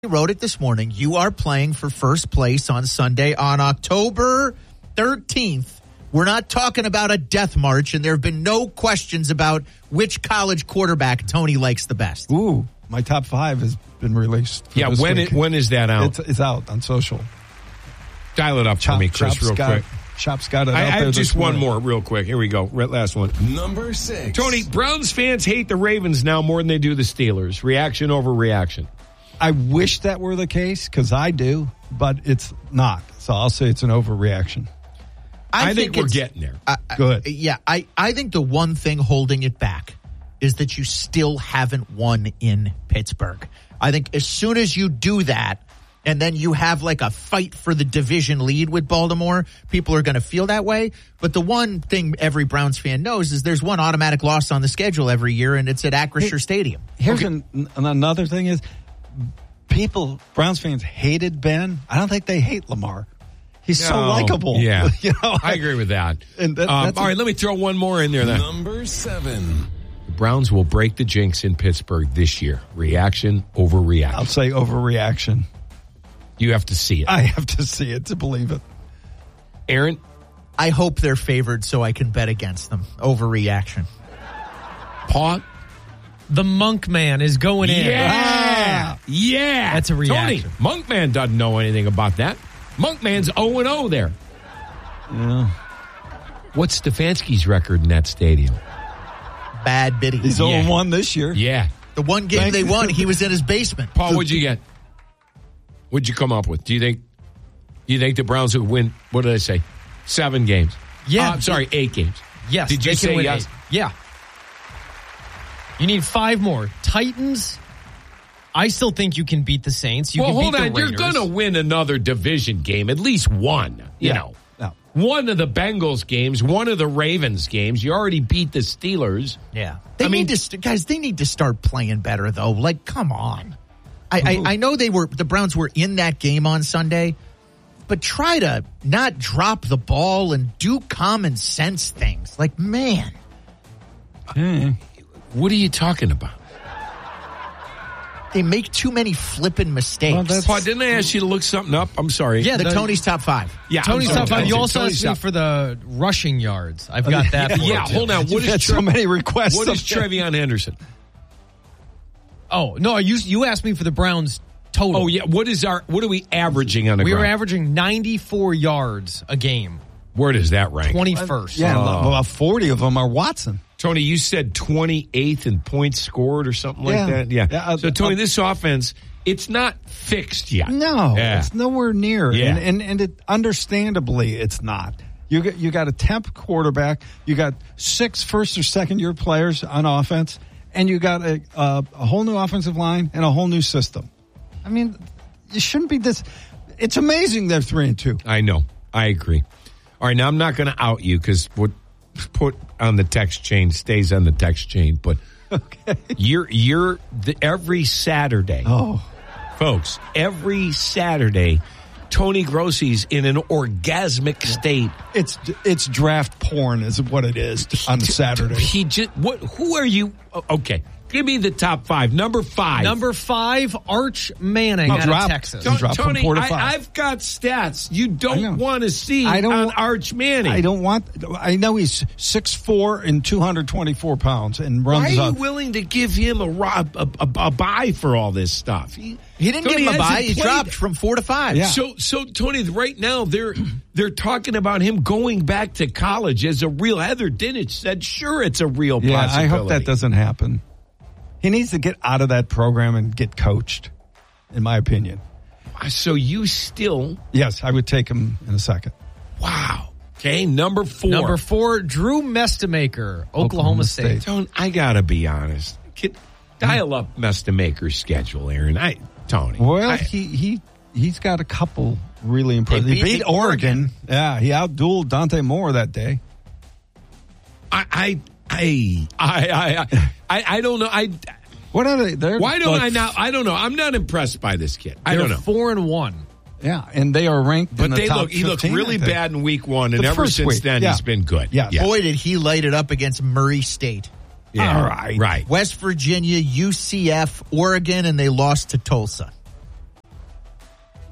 wrote it this morning. You are playing for first place on Sunday on October 13th. We're not talking about a death march, and there have been no questions about which college quarterback Tony likes the best. Ooh, my top 5 has been released. Yeah, when is that out? It's out on social. Dial it up for me, Chris, real quick. Shop's got it out I there. have just one more real quick. Here we go. Last one. Number 6. Tony, Browns fans hate the Ravens now more than they do the Steelers. Reaction over reaction. I wish that were the case, because I do, but it's not. So I'll say it's an overreaction. I think we're getting there. Good. Yeah, I think the one thing holding it back is that you still haven't won in Pittsburgh. I think as soon as you do that, and then you have like a fight for the division lead with Baltimore, people are going to feel that way. But the one thing every Browns fan knows is there's one automatic loss on the schedule every year, and it's at Acrisure Stadium. Here's another thing is, Browns fans hated Ben. I don't think they hate Lamar. He's so likable. Yeah, I agree with that. And all right, let me throw one more in there then. Number 7. The Browns will break the jinx in Pittsburgh this year. Reaction over reaction. I'll say overreaction. You have to see it. I have to see it to believe it. Aaron? I hope they're favored so I can bet against them. Overreaction. Paul? The Monk Man is going in. Yeah. Yeah. That's a reaction. Tony, Monk Man doesn't know anything about that. Monk Man's 0-0 there. Yeah. What's Stefanski's record in that stadium? Bad biddy. He's 0-1 this year. Yeah. The one game they won, he was in his basement. Paul, what'd you get? What'd you come up with? Do you think the Browns would win, what did I say, 7 games? Yeah. I'm sorry, 8 games. Yes. Did you say yes? 8. Yeah. You need 5 more. Titans, I still think you can beat the Saints. You can hold beat the on. You're Raiders. going to win another division game, at least one. You know. No. One of the Bengals games, one of the Ravens games. You already beat the Steelers. Yeah. They need to start playing better, though. Like, come on. I know the Browns were in that game on Sunday, but try to not drop the ball and do common sense things. Like, man. What are you talking about? They make too many flipping mistakes. Paul, didn't I ask you to look something up? I'm sorry. Yeah, Tony's top 5. Yeah, Tony's top 5. You also Tony's asked me for the rushing yards. I've got that. Yeah, hold on. What is so many requests? What is Trevion Henderson? Oh, no, you asked me for the Browns total. Oh, yeah. What are we averaging on the ground? We were averaging 94 yards a game. Where does that rank? 21st. Yeah, about 40 of them are Watson. Tony, you said 28th in points scored or something like that? Yeah. So, Tony, this offense, it's not fixed yet. No, Yeah. it's nowhere near. Yeah. And it, understandably, it's not. You got a temp quarterback. You got 6 first or second year players on offense, and you got a whole new offensive line and a whole new system. I mean, it shouldn't be this. It's amazing they're 3-2. I know. I agree. All right, now I'm not going to out you because what put on the text chain stays on the text chain, but okay. Every Saturday, folks, every Saturday, Tony Grossi's in an orgasmic state. It's draft porn is what it is on the Saturday. Who are you? Okay. Give me the top 5. Number 5. Number 5, Arch Manning out of Texas. Drop from Tony, 4 to 5. I've got stats you don't want to see on Arch Manning. I know he's 6'4" and 224 pounds and runs. Why are you willing to give him a bye for all this stuff? He didn't give him a bye. He dropped from 4 to 5. Yeah. So Tony, right now they're talking about him going back to college as a real. Heather Dinich said, sure, it's a real possibility. I hope that doesn't happen. He needs to get out of that program and get coached, in my opinion. So you still... Yes, I would take him in a second. Wow. Okay, number 4. Number 4, Drew Mestemaker, Oklahoma State. I got to be honest. Dial up Mestemaker's schedule, Aaron. Tony. Well, he's got a couple really impressive. He beat Oregon. Yeah, he outdueled Dante Moore that day. I don't know. What are they? Why don't I now? I don't know. I'm not impressed by this kid. I don't know. 4-1. Yeah, and they are ranked in the top 15. He looked really bad in week 1, and ever since then he's been good. Yeah. Boy, did he light it up against Murray State. Yeah. All right. Right. West Virginia, UCF, Oregon, and they lost to Tulsa.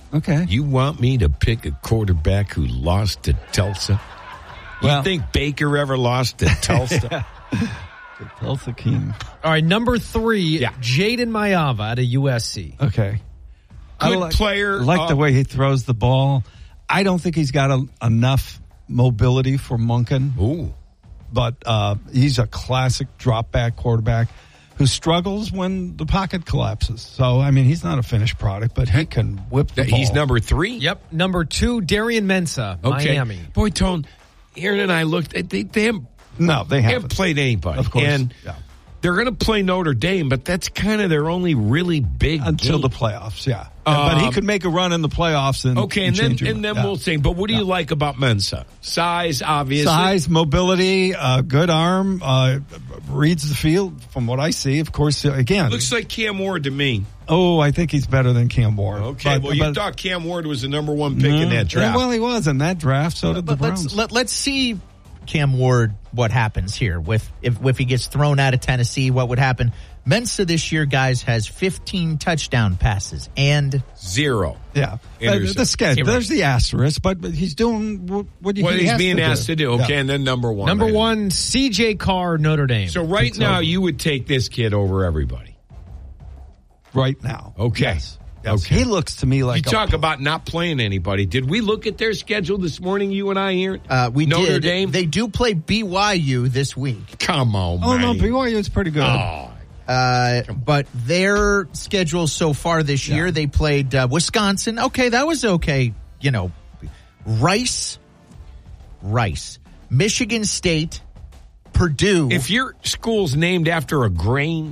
Okay. You want me to pick a quarterback who lost to Tulsa? Well- You think Baker ever lost to Tulsa? Tulsa King. All right, number 3, Yeah. Jaden Mayava out of USC. Okay. Good player. I like the way he throws the ball. I don't think he's got enough mobility for Monken, Ooh. but he's a classic drop back quarterback who struggles when the pocket collapses. So, I mean, he's not a finished product, but he can whip the ball. He's number 3? Yep. Number 2, Darian Mensah, Okay. Miami. Boy, Tone, Aaron and I looked. They haven't, No, they haven't haven't. played anybody. Of course. And Yeah. they're going to play Notre Dame, but that's kind of their only really big Until game. the playoffs, yeah. But he could make a run in the playoffs. And Okay, and then yeah. we'll see. But what do you like about Mensah? Size, obviously. Size, mobility, good arm, reads the field from what I see. Of course, again. Looks like Cam Ward to me. Oh, I think he's better than Cam Ward. Okay, you thought Cam Ward was the number 1 pick in that draft. Well, he was in that draft. So did the But Browns. let's see Cam Ward, what happens here with if he gets thrown out of Tennessee, what would happen? Mensah this year, guys, has 15 touchdown passes and 0. Yeah, Anderson. the schedule. There's the asterisk, but he's doing what he's being asked to do. Okay, Yeah. and then number 1. Number 1, CJ Carr, Notre Dame. So right now, you would take this kid over everybody. right now. Okay. Yes. Okay. He looks to me like You talk about not playing anybody. Did we look at their schedule this morning, you and I, here? we Notre did. Dame? They do play BYU this week. Come on, Oh no, man. BYU is pretty good. Oh, But their schedule so far this year, they played Wisconsin. Okay, that was okay. You know, Rice, Michigan State, Purdue. if your school's named after a grain,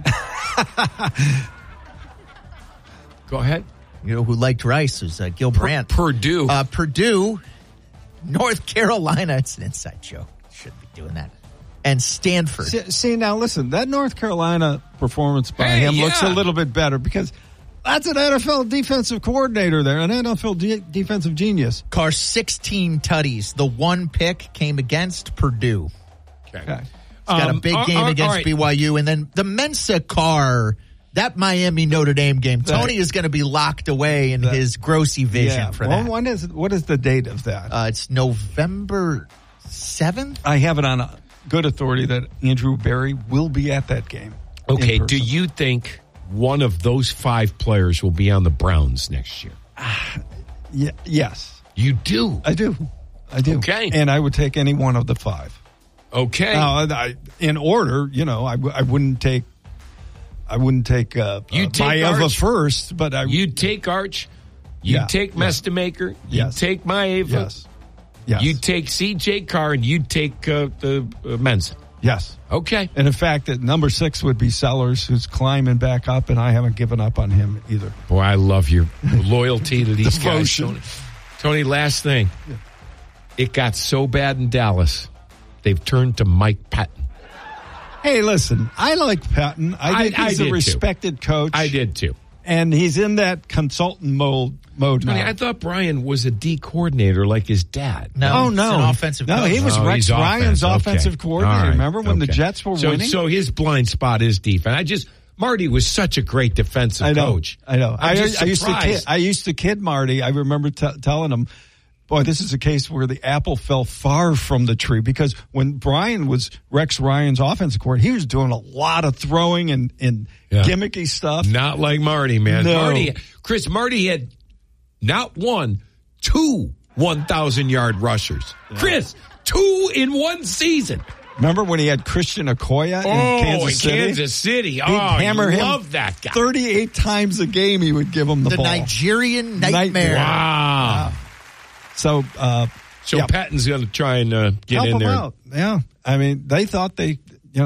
go ahead. You know who liked Rice was Gil Brandt. Purdue. Purdue, North Carolina. It's an inside joke. Shouldn't be doing that. And Stanford. See now, listen, that North Carolina performance by Hey, him looks a yeah. little bit better because that's an NFL defensive coordinator there, an NFL defensive genius. Carr 16 tutties. The 1 pick came against Purdue. Okay. He's got a big game against right. BYU. And then the Mensah Carr, that Miami Notre Dame game, Tony is going to be locked away in his grossy vision for that. What is the date of that? It's November 7th. I have it on a good authority that Andrew Berry will be at that game. Okay, in do person. you think one of those 5 players will be on the Browns next year? Yes, You do. I do. Okay. And I would take any one of the 5. Okay. Now, in order, I wouldn't take. I wouldn't take You take Maeva Arch. first, but You take Arch. You Yeah, take yeah. Mestemaker. You Yes. take Maeva. Yes. You take C.J. Carr, and you take the Mensah. Yes. Okay. And in fact, that number 6 would be Sellers, who's climbing back up, and I haven't given up on him either. Boy, I love your loyalty to these guys. Devotion. Tony, last thing. It got so bad in Dallas, they've turned to Mike Patton. Hey, listen, I like Patton. I think he's did a too. respected coach. I did too. And he's in that consultant mode now. I thought Brian was a D coordinator like his dad. No, Oh, it's no. an offensive No, coach. he was Oh, Rex he's Ryan's offense. offensive Okay. coordinator. All right. Remember when the Okay. Jets were winning? So his blind spot is defense. Marty was such a great defensive I know. coach. I know. I'm just I used to kid Marty. I remember telling him, boy, this is a case where the apple fell far from the tree, because when Brian was Rex Ryan's offensive coordinator, he was doing a lot of throwing and gimmicky stuff. Not like Marty, man. No. Marty had not 1, 2 1,000-yard rushers. Yeah. Chris, 2 in one season. Remember when he had Christian Okoye in Kansas City? Kansas City. He'd Oh, hammer him love that guy. 38 times a game he would give him the ball. Nigerian nightmare. Wow. So yeah. Patton's going to try and get help in him there. out. Yeah. I mean, they thought they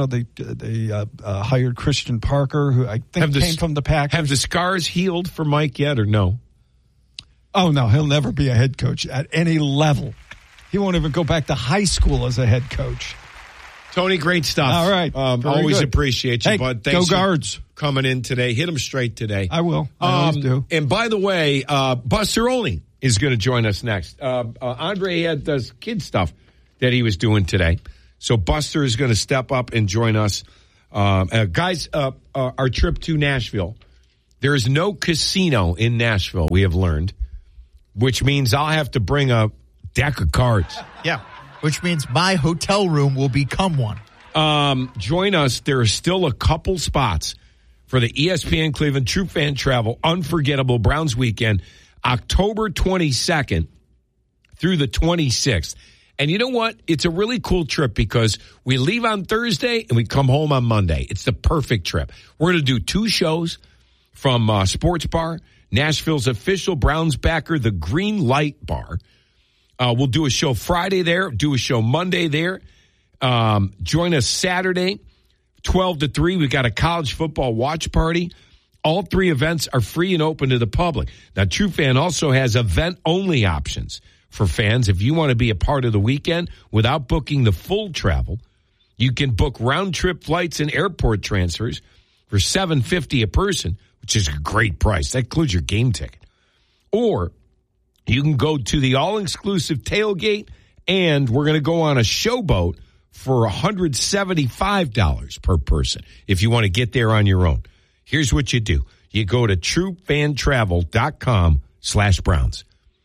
hired Christian Parker, who I think came from the Packers. Have the scars healed for Mike yet or no? Oh, no, he'll never be a head coach at any level. He won't even go back to high school as a head coach. Tony, great stuff. All right. Very Always good. appreciate you, Hey, bud. Thanks go for Guards. coming in today. Hit them straight today. I will. I always do. And by the way, Buster Olney is going to join us next. Andre had this kid stuff that he was doing today. So Buster is going to step up and join us. Guys, our trip to Nashville. There is no casino in Nashville, we have learned. which means I'll have to bring a deck of cards. Yeah, which means my hotel room will become one. Join us. There are still a couple spots for the ESPN Cleveland True Fan Travel Unforgettable Browns Weekend, October 22nd through the 26th. And you know what? It's a really cool trip because we leave on Thursday and we come home on Monday. It's the perfect trip. We're going to do 2 shows from Sports Bar, Nashville's official Browns backer, the Green Light Bar. We'll do a show Friday there, do a show Monday there. Join us Saturday, 12 to 3. We've got a college football watch party. All 3 events are free and open to the public. Now, True Fan also has event-only options for fans. If you want to be a part of the weekend without booking the full travel, you can book round-trip flights and airport transfers for $750 a person, which is a great price. That includes your game ticket. Or you can go to the all-exclusive tailgate, and we're going to go on a showboat for $175 per person if you want to get there on your own. Here's what you do. You go to truefantravel.com/Browns.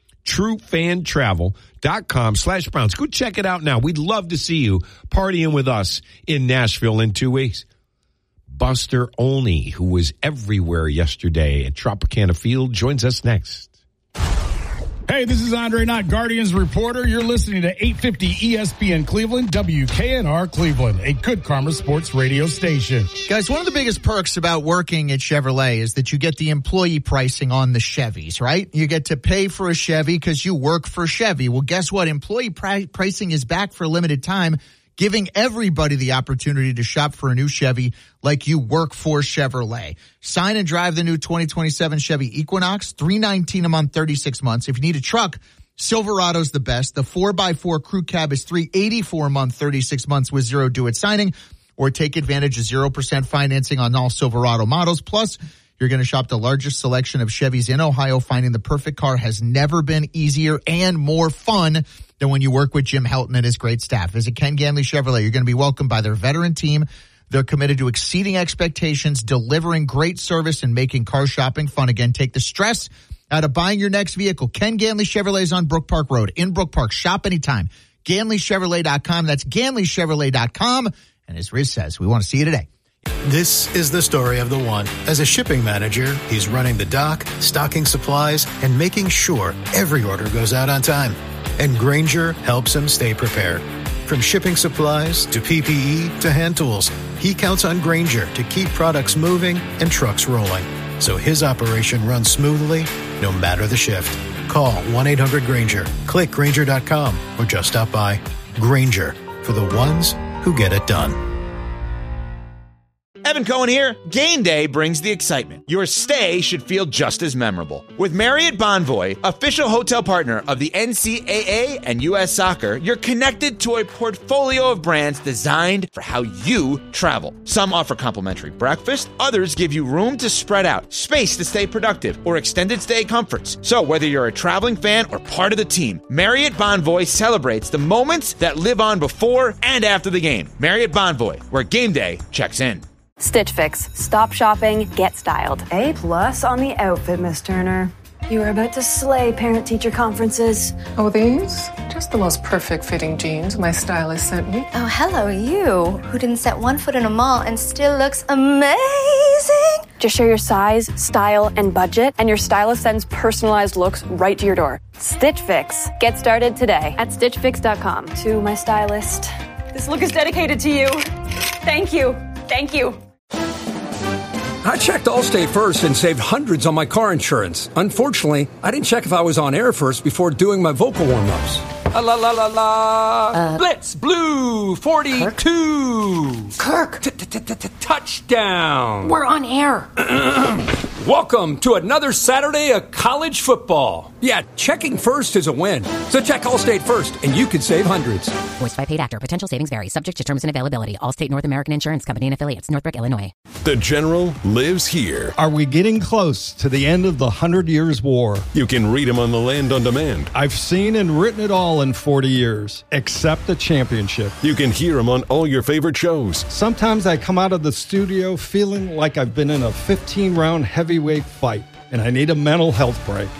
truefantravel.com/Browns. Go check it out now. We'd love to see you partying with us in Nashville in 2 weeks. Buster Olney, who was everywhere yesterday at Tropicana Field, joins us next. Hey, this is Andre Knott, Guardians reporter. You're listening to 850 ESPN Cleveland, WKNR Cleveland, a Good Karma sports radio station. Guys, one of the biggest perks about working at Chevrolet is that you get the employee pricing on the Chevys, right? You get to pay for a Chevy because you work for Chevy. Well, guess what? Employee pricing is back for a limited time, giving everybody the opportunity to shop for a new Chevy like you work for Chevrolet. Sign and drive the new 2027 Chevy Equinox, $319 a month, 36 months. If you need a truck, Silverado's the best. The 4x4 Crew Cab is $384 a month, 36 months with zero due-it signing, or take advantage of 0% financing on all Silverado models. Plus, you're going to shop the largest selection of Chevys in Ohio. Finding the perfect car has never been easier and more fun than when you work with Jim Helton and his great staff. Visit Ken Ganley Chevrolet. You're going to be welcomed by their veteran team. They're committed to exceeding expectations, delivering great service, and making car shopping fun again. Take the stress out of buying your next vehicle. Ken Ganley Chevrolet is on Brook Park Road in Brook Park. Shop anytime. GanleyChevrolet.com. That's GanleyChevrolet.com. And as Riz says, we want to see you today. This is the story of the one. As a shipping manager, he's running the dock, stocking supplies, and making sure every order goes out on time. And Grainger helps him stay prepared. From shipping supplies to PPE to hand tools, he counts on Grainger to keep products moving and trucks rolling, so his operation runs smoothly no matter the shift. Call 1-800-GRAINGER, click Grainger.com, or just stop by. Grainger, for the ones who get it done. Evan Cohen here. Game day brings the excitement. Your stay should feel just as memorable. With Marriott Bonvoy, official hotel partner of the NCAA and U.S. Soccer, you're connected to a portfolio of brands designed for how you travel. Some offer complimentary breakfast, others give you room to spread out, space to stay productive, or extended stay comforts. So whether you're a traveling fan or part of the team, Marriott Bonvoy celebrates the moments that live on before and after the game. Marriott Bonvoy, where game day checks in. Stitch Fix. Stop shopping, get styled. A+ on the outfit, Miss Turner. You are about to slay parent-teacher conferences. Oh, these? Just the most perfect fitting jeans my stylist sent me. Oh, hello, you, who didn't set one foot in a mall and still looks amazing. Just share your size, style, and budget, and your stylist sends personalized looks right to your door. Stitch Fix. Get started today at StitchFix.com. To my stylist, this look is dedicated to you. Thank you. Thank you. I checked Allstate first and saved hundreds on my car insurance. Unfortunately, I didn't check if I was on air first before doing my vocal warm-ups. La la la la. Blitz Blue 42. Kirk. Touchdown. We're on air. Welcome to another Saturday of college football. Yeah, checking first is a win. So check Allstate first, and you could save hundreds. Voiced by paid actor. Potential savings vary. Subject to terms and availability. Allstate North American Insurance Company and affiliates. Northbrook, Illinois. The General lives here. Are we getting close to the end of the 100 Years' War? You can read him on the Land on Demand. I've seen and written it all in 40 years, except the championship. You can hear him on all your favorite shows. Sometimes I come out of the studio feeling like I've been in a 15-round heavyweight fight, and I need a mental health break.